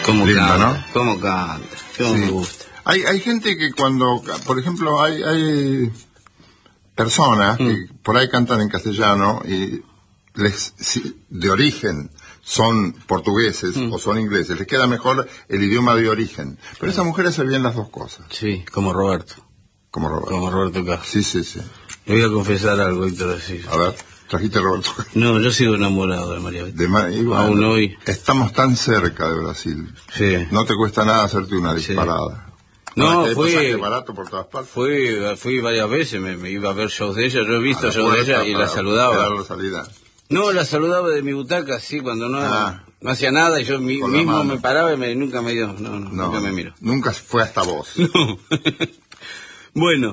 ¿Cómo Lindo, canta? ¿no? ¿Cómo canta? ¿Cómo Sí. me gusta? Hay gente que cuando, por ejemplo, hay personas que por ahí cantan en castellano y de origen son portugueses o son ingleses, les queda mejor el idioma de origen. Pero esas mujeres sabían las dos cosas. Sí, como Roberto. Como Roberto. Como Roberto Carlos. Sí, sí, sí. Le voy a confesar algo, Héctor, así. A ver, trajiste a Roberto. No, yo sigo enamorado de María Bethea. Y bueno, Aún hoy. estamos tan cerca de Brasil. Sí. No te cuesta nada hacerte una Sí. disparada. No, Ahora que hay fue... pasaje barato por todas partes. Fui varias veces, me iba a ver shows de ella. Yo he visto A la shows de puerta ella y la para saludaba. esperar la salida. No, la saludaba de mi butaca, sí, cuando no hacía nada y yo Con la mismo mano. me paraba y nunca me dio, nunca me miró. Nunca fue hasta vos. No. Bueno,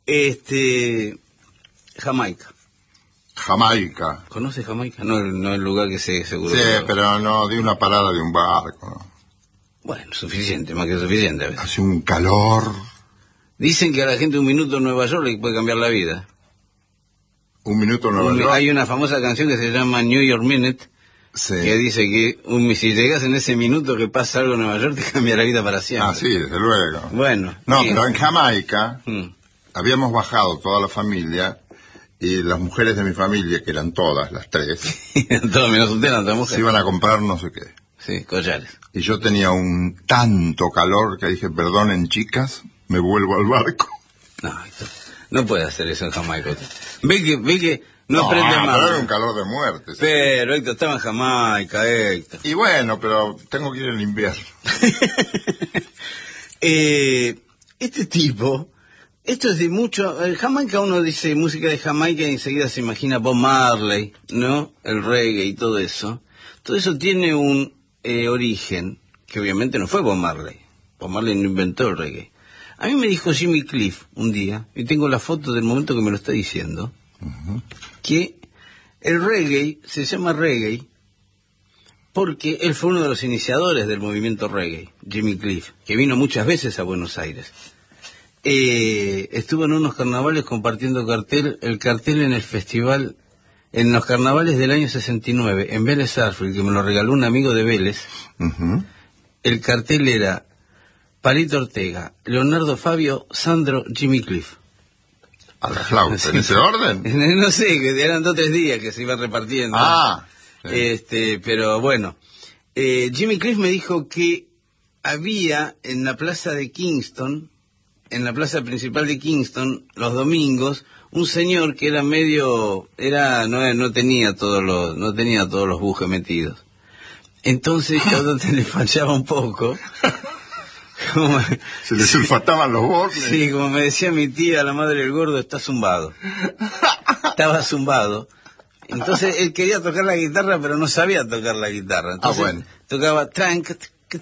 Jamaica. Jamaica. ¿Conoce Jamaica? No el lugar que seguro. Sí, que- pero no, de una parada de un barco. ¿No? Bueno, suficiente, más que suficiente a veces. Hace un calor. Dicen que a la gente un minuto en Nueva York le puede cambiar la vida. Un minuto en Nueva York. Hay una famosa canción que se llama New York Minute, Sí. que dice que si llegas en ese minuto que pasa algo en Nueva York, te cambia la vida para siempre. Ah, sí, desde luego. Bueno. No, sí. pero en Jamaica Mm. habíamos bajado toda la familia y las mujeres de mi familia, que eran todas, las tres, Todo menos usted, no otra se mujer. iban a comprar no sé qué. Sí, collares. Y yo tenía un tanto calor que dije, perdonen chicas, me vuelvo al barco. No, Héctor, no puede hacer eso en Jamaica. Ve que no aprende pero más. era un calor de muerte. Sí. Pero, Héctor, estaba en Jamaica, Héctor. Y bueno, pero tengo que ir en invierno. Este tipo, esto es de mucho... En Jamaica uno dice música de Jamaica y enseguida se imagina Bob Marley, ¿no? El reggae y todo eso. Todo eso tiene un origen, que obviamente no fue Bob Marley. Bob Marley no inventó el reggae. A mí me dijo Jimmy Cliff un día, y tengo la foto del momento que me lo está diciendo, que el reggae se llama reggae porque él fue uno de los iniciadores del movimiento reggae, Jimmy Cliff, que vino muchas veces a Buenos Aires. Estuvo en unos carnavales compartiendo el cartel en el festival, en los carnavales del año 69, en Vélez Sarsfield, que me lo regaló un amigo de Vélez. Ujú. El cartel era Palito Ortega, Leonardo Fabio, Sandro, Jimmy Cliff. A la flauta, ¿en ese orden? No sé, que eran 2 o 3 días que se iban repartiendo. Ah, sí. Pero bueno, Jimmy Cliff me dijo que había en la plaza de Kingston, en la plaza principal de Kingston, los domingos, un señor que era no tenía todos los bujes metidos. Entonces cuando te le fallaba un poco, como, Se le sulfataban los bordes. sí, como me decía mi tía, la madre del gordo, está zumbado. Estaba zumbado. Entonces él quería tocar la guitarra, pero no sabía tocar la guitarra. Entonces bueno. tocaba trank,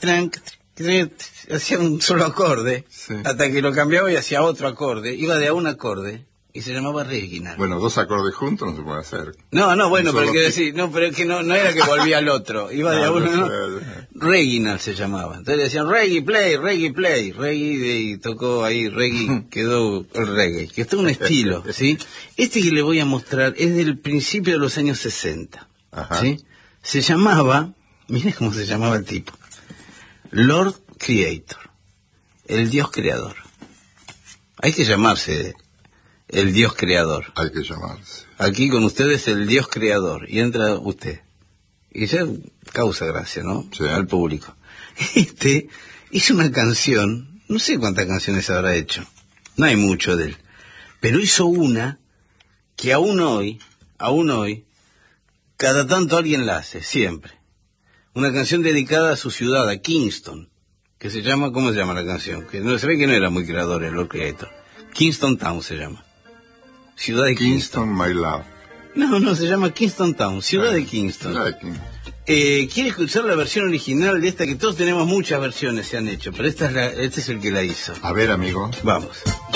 hacía un solo acorde, Sí. hasta que lo cambiaba y hacía otro acorde. Iba de a un acorde y se llamaba Reginald. Bueno, 2 acordes juntos no se puede hacer. No, bueno, un pero solo quiero decir, pero es que no era que volvía al otro, iba de a uno, ¿no? Reginald se llamaba. Entonces le decían reggae play, y tocó ahí reggae, quedó el reggae, que es todo un estilo, ¿sí? Este que le voy a mostrar es del principio de los años 60, Ajá. ¿sí? Se llamaba, mire cómo se llamaba el tipo, Lord Creator, el Dios creador. Hay que llamarse el Dios creador. Hay que llamarse. Aquí con ustedes el Dios creador, y entra usted. Y ya causa gracia, ¿no? Sí. Al público. Hizo una canción, no sé cuántas canciones habrá hecho, no hay mucho de él, pero hizo una que aún hoy, cada tanto alguien la hace, siempre. Una canción dedicada a su ciudad, a Kingston, que se llama, ¿cómo se llama la canción? Que no se ve que no era muy creador el Lord Creator. Kingston Town se llama. Ciudad de Kingston. Kingston, my love. No, se llama Kingston Town, Ciudad de Kingston. Ciudad de Kingston. ¿Quiere escuchar la versión original de esta? Que todos tenemos muchas versiones, se han hecho, pero este es el que la hizo. A ver, amigo. Vamos.